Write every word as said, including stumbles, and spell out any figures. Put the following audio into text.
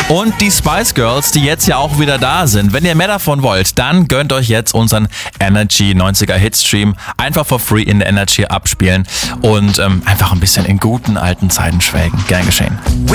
Und die Spice Girls, die jetzt ja auch wieder da sind. Wenn ihr mehr davon wollt, dann gönnt euch jetzt unseren Energy neunziger Hitstream. Einfach for free in der Energy abspielen und ähm, einfach ein bisschen in guten alten Zeiten schwelgen. Gern geschehen.